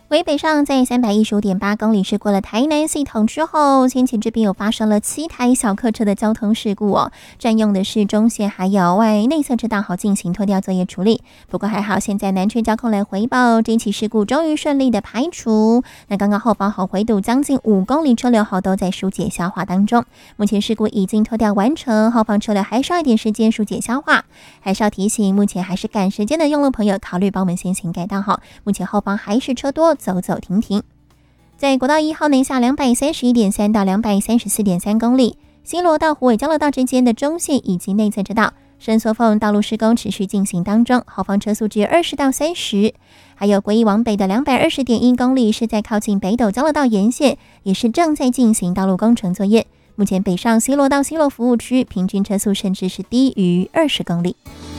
为北上在315.8公里是过了台南系统之后，先前这边有发生了7台小客车的交通事故哦，占用的是中线还有外内侧车道，好进行拖吊作业处理。不过还好，现在南区交控来回报，这起事故终于顺利的排除。那刚刚后方好回堵将近5公里车流好都在疏解消化当中。目前事故已经拖吊完成，后方车流还需一点时间疏解消化。还是要提醒，目前还是赶时间的用路朋友，考虑帮我们先行改道好。目前后方还是车多，走走停停。在国道1号南下231.3到234.3公里，西螺到虎尾交流道之间的中线以及内侧车道伸缩缝道路施工持续进行当中，后方车速只有20到30。还有国一往北的220.1公里是在靠近北斗交流道沿线，也是正在进行道路工程作业。目前北上西螺到西螺服务区平均车速甚至是低于20公里。